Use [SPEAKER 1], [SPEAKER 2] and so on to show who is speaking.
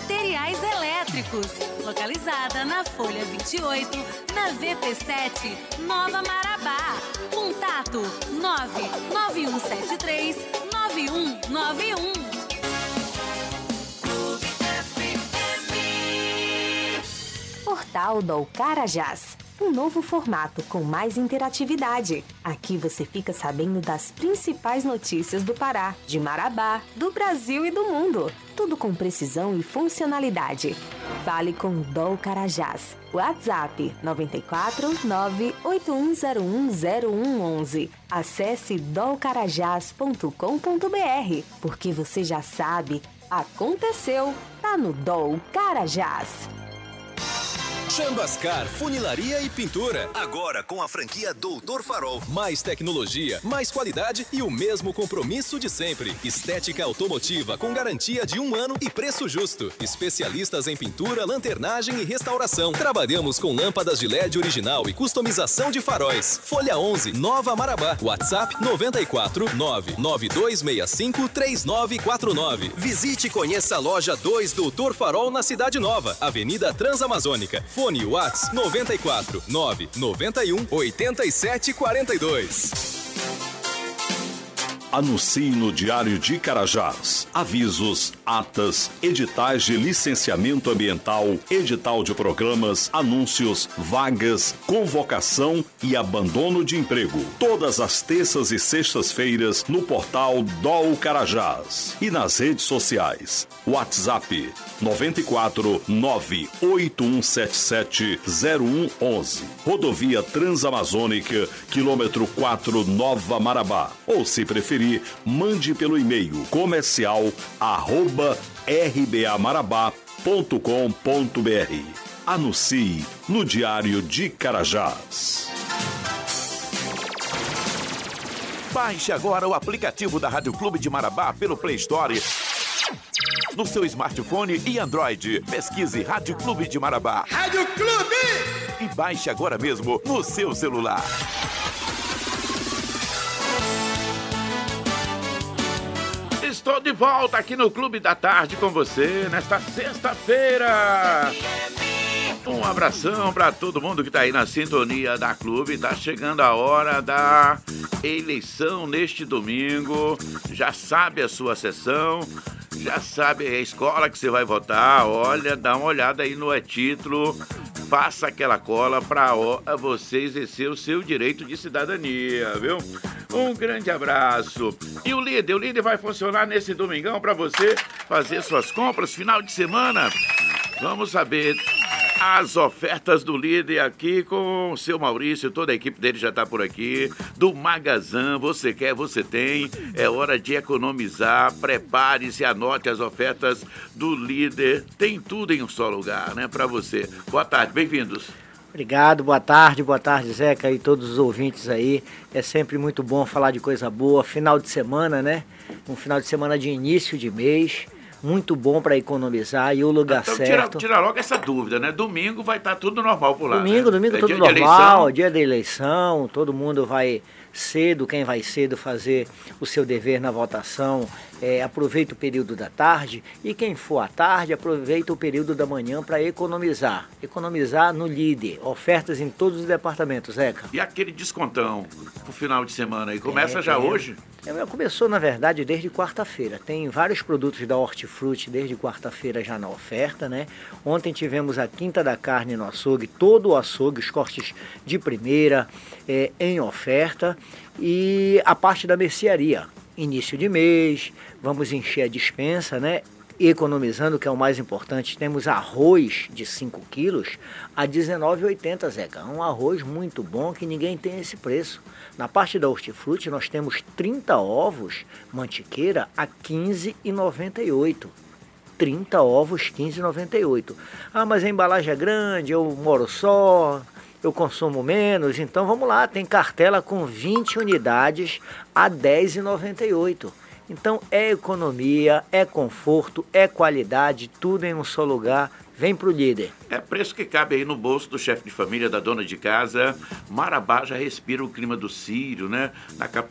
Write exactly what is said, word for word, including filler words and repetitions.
[SPEAKER 1] Materiais Elétricos, localizada na Folha vinte e oito, na V P sete, Nova Marabá. Contato nove nove um sete três nove um nove um.
[SPEAKER 2] Portal do Carajás. Um novo formato com mais interatividade. Aqui você fica sabendo das principais notícias do Pará, de Marabá, do Brasil e do mundo. Tudo com precisão e funcionalidade. Fale com Dol Carajás. WhatsApp nove quatro nove oito um zero um zero um um um. Acesse dol carajás ponto com ponto b r, porque você já sabe, aconteceu, tá no Dol Carajás.
[SPEAKER 3] Chambascar, funilaria e pintura. Agora com a franquia Doutor Farol. Mais tecnologia, mais qualidade e o mesmo compromisso de sempre. Estética automotiva com garantia de um ano e preço justo. Especialistas em pintura, lanternagem e restauração. Trabalhamos com lâmpadas de L E D original e customização de faróis. Folha onze, Nova Marabá. WhatsApp nove quatro nove nove dois seis cinco três nove quatro nove. Visite e conheça a loja dois Doutor Farol na Cidade Nova, Avenida Transamazônica. Fone WhatsApp nove quatro nove nove um oito sete quatro dois.
[SPEAKER 4] Anuncie no Diário de Carajás. Avisos, atas, editais de licenciamento ambiental, edital de programas, anúncios, vagas, convocação e abandono de emprego. Todas as terças e sextas-feiras no portal Dol Carajás e nas redes sociais. WhatsApp nove quatro nove oito um sete sete zero um um um. Rodovia Transamazônica, quilômetro quatro, Nova Marabá. Ou, se preferir, mande pelo e-mail comercial arroba r b a marabá ponto com ponto b r. Anuncie no Diário de Carajás.
[SPEAKER 5] Baixe agora o aplicativo da Rádio Clube de Marabá pelo Play Store no seu smartphone e Android. Pesquise Rádio Clube de Marabá.
[SPEAKER 6] Rádio Clube!
[SPEAKER 5] E baixe agora mesmo no seu celular. Estou de volta aqui no Clube da Tarde com você nesta sexta-feira. Um abração para todo mundo que está aí na sintonia da Clube. Tá chegando a hora da eleição neste domingo. Já sabe a sua sessão, já sabe a escola que você vai votar. Olha, dá uma olhada aí no e-título. Faça aquela cola para você exercer o seu direito de cidadania, viu? Um grande abraço. E o líder, o líder vai funcionar nesse domingão para você fazer suas compras final de semana. Vamos saber as ofertas do líder aqui com o seu Maurício, toda a equipe dele já está por aqui. Do Magazan, você quer, você tem. É hora de economizar. Prepare-se, anote as ofertas do líder. Tem tudo em um só lugar, né, para você. Boa tarde, bem-vindos.
[SPEAKER 7] Obrigado, boa tarde, boa tarde, Zeca e todos os ouvintes aí. É sempre muito bom falar de coisa boa. Final de semana, né? Um final de semana de início de mês. Muito bom para economizar e o lugar
[SPEAKER 5] então,
[SPEAKER 7] certo.
[SPEAKER 5] Tira, tira logo essa dúvida, né? Domingo vai estar tudo normal por lá.
[SPEAKER 7] Domingo,
[SPEAKER 5] né?
[SPEAKER 7] domingo
[SPEAKER 5] é
[SPEAKER 7] tudo
[SPEAKER 5] dia
[SPEAKER 7] normal, dia da eleição, todo mundo vai cedo, quem vai cedo fazer o seu dever na votação, é, aproveita o período da tarde, e quem for à tarde, aproveita o período da manhã para economizar. Economizar no líder, ofertas em todos os departamentos, Zeca.
[SPEAKER 5] E aquele descontão pro final de semana aí, começa é, já é. hoje?
[SPEAKER 7] É, começou, na verdade, desde quarta-feira. Tem vários produtos da Hortifruti desde quarta-feira já na oferta, né? Ontem tivemos a Quinta da Carne no açougue, todo o açougue, os cortes de primeira é, em oferta. E a parte da mercearia, início de mês, vamos encher a despensa, né? Economizando, que é o mais importante. Temos arroz de cinco quilos a dezenove reais e oitenta centavos, Zeca. Um arroz muito bom que ninguém tem esse preço. Na parte da Hortifruti nós temos trinta ovos mantiqueira a quinze reais e noventa e oito centavos. trinta ovos, quinze reais e noventa e oito centavos. Ah, mas a embalagem é grande, eu moro só, eu consumo menos. Então vamos lá, tem cartela com vinte unidades a dez reais e noventa e oito centavos. Então é economia, é conforto, é qualidade, tudo em um só lugar. Vem pro líder.
[SPEAKER 5] É preço que cabe aí no bolso do chefe de família, da dona de casa. Marabá já respira o clima do Círio, né? Na